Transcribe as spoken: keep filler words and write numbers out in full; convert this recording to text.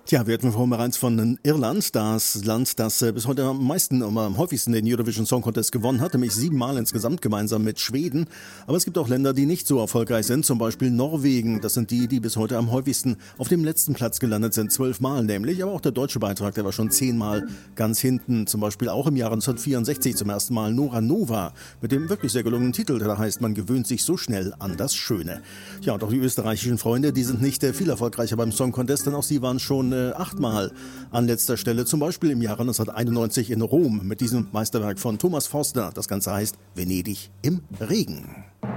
Tja, wir hatten vorhin bereits von Irland, das Land, das äh, bis heute am meisten, um, am häufigsten den Eurovision Song Contest gewonnen hat, nämlich siebenmal insgesamt gemeinsam mit Schweden. Aber es gibt auch Länder, die nicht so erfolgreich sind, zum Beispiel Norwegen. Das sind die, die bis heute am häufigsten auf dem letzten Platz gelandet sind, zwölfmal nämlich. Aber auch der deutsche Beitrag, der war schon zehnmal ganz hinten. Zum Beispiel auch im Jahre neunzehnhundertvierundsechzig zum ersten Mal Nora Nova mit dem wirklich sehr gelungenen Titel, der da heißt, man gewöhnt sich so schnell an das Schöne. Ja, und auch die österreichischen Freunde, die sind nicht äh, viel erfolgreicher beim Song Contest, denn auch sie waren schon äh, achtmal an letzter Stelle, zum Beispiel im Jahre neunzehnhunderteinundneunzig in Rom mit diesem Meisterwerk von Thomas Forster. Das Ganze heißt Venedig im Regen.